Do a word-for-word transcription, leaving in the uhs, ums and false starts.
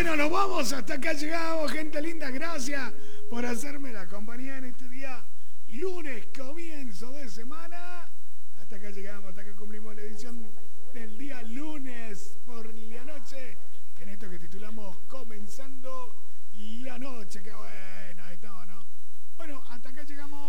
Bueno, nos vamos, hasta acá llegamos, gente linda, gracias por hacerme la compañía en este día, lunes, comienzo de semana. Hasta acá llegamos, hasta acá cumplimos la edición del día lunes por la noche, en esto que titulamos Comenzando la Noche. Qué bueno, ahí estamos, ¿no? Bueno, hasta acá llegamos.